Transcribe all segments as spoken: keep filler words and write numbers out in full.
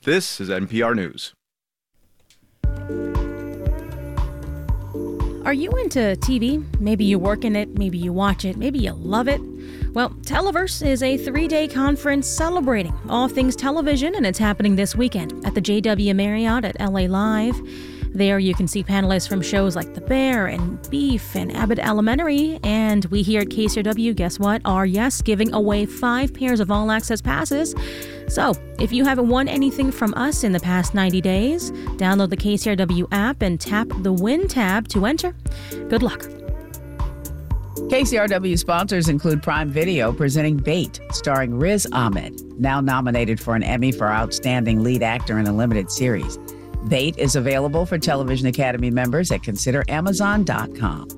This is N P R News. Are you into T V? Maybe you work in it, maybe you watch it, maybe you love it. Well, Televerse is a three-day conference celebrating all things television, and it's happening this weekend at the J W Marriott at L A Live. There you can see panelists from shows like The Bear and Beef and Abbott Elementary. And we here at K C R W, guess what, are, yes, giving away five pairs of all-access passes. So if you haven't won anything from us in the past ninety days, download the K C R W app and tap the Win tab to enter. Good luck. K C R W sponsors include Prime Video presenting Bait, starring Riz Ahmed, now nominated for an Emmy for Outstanding Lead Actor in a Limited Series. Bait is available for Television Academy members at consider amazon dot com.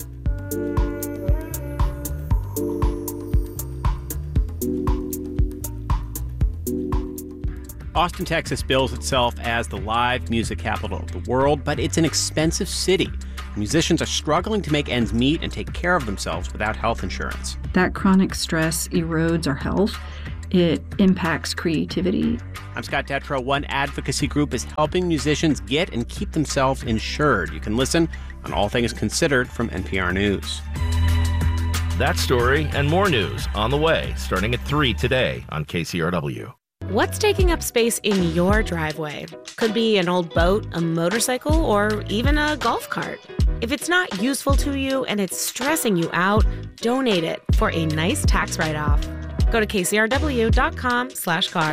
Austin, Texas bills itself as the live music capital of the world, but it's an expensive city. Musicians are struggling to make ends meet and take care of themselves without health insurance. That chronic stress erodes our health. It impacts creativity. I'm Scott Detrow. One advocacy group is helping musicians get and keep themselves insured. You can listen on All Things Considered from N P R News. That story and more news on the way, starting at three today on K C R W. What's taking up space in your driveway? Could be an old boat, a motorcycle, or even a golf cart. If it's not useful to you and it's stressing you out, donate it for a nice tax write-off. Go to K C R W dot com slash car.